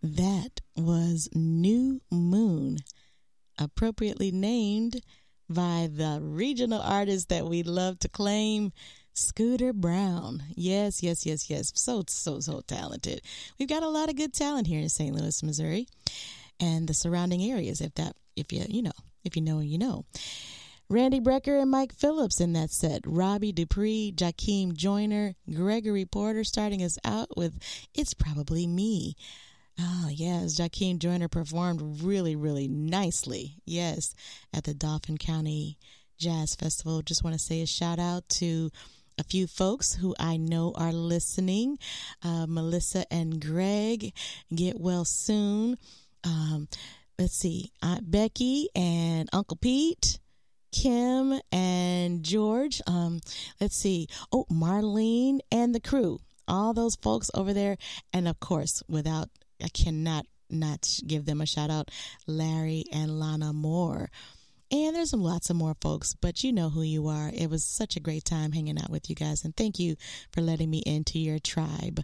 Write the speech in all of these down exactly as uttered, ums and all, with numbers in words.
That was New Moon, appropriately named by the regional artist that we love to claim, Scooter Brown. Yes, yes, yes, yes. So, so, so talented. We've got a lot of good talent here in Saint Louis, Missouri, and the surrounding areas. If that, if you, you know, if you know, you know. Randy Brecker and Mike Phillips in that set. Robbie Dupree, Jakeem Joyner, Gregory Porter starting us out with It's Probably Me. Oh, yes, Jakeem Joyner performed really, really nicely, yes, at the Dauphin County Jazz Festival. Just want to say a shout out to a few folks who I know are listening. Uh, Melissa and Greg, get well soon. Um, let's see, Aunt Becky and Uncle Pete, Kim and George. Um, let's see, oh, Marlene and the crew, all those folks over there. And of course, without I cannot not give them a shout out, Larry and Lana Moore. And there's lots of more folks, but you know who you are. It was such a great time hanging out with you guys, and thank you for letting me into your tribe.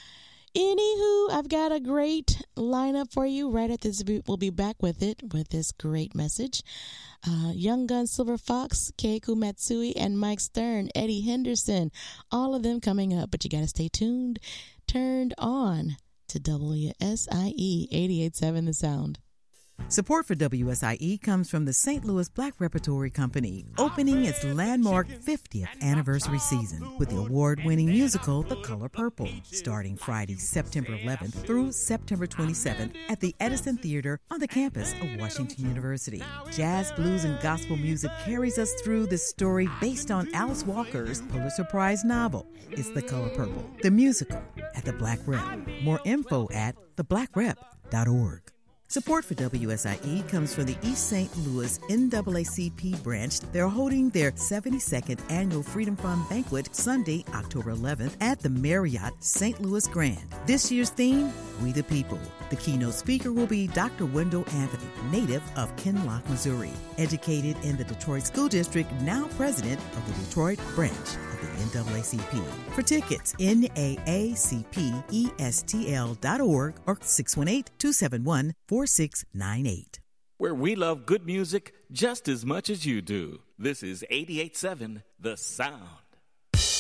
Anywho, I've got a great lineup for you right at this. We'll be back with it, with this great message. Uh, Young Gun Silver Fox, Keiku Matsui, and Mike Stern, Eddie Henderson, all of them coming up, but you got to stay tuned, turned on to W S I E eighty-eight point seven The Sound. Support for W S I E comes from the Saint Louis Black Repertory Company, opening its landmark fiftieth anniversary season with the award-winning musical The Color Purple, starting Friday, September eleventh through September twenty-seventh at the Edison Theater on the campus of Washington University. Jazz, blues, and gospel music carries us through this story based on Alice Walker's Pulitzer Prize novel, It's the Color Purple, the musical at the Black Rep. More info at the black rep dot org. Support for W S I E comes from the East Saint Louis N double A C P branch. They're holding their seventy-second annual Freedom Fund Banquet Sunday, October eleventh at the Marriott Saint Louis Grand. This year's theme, We the People. The keynote speaker will be Doctor Wendell Anthony, native of Kinloch, Missouri. Educated in the Detroit School District, now president of the Detroit branch of the N double A C P. For tickets, N A A C P E S T L dot org or six one eight, two seven one, four six nine eight. Where we love good music just as much as you do. This is eighty-eight point seven The Sound.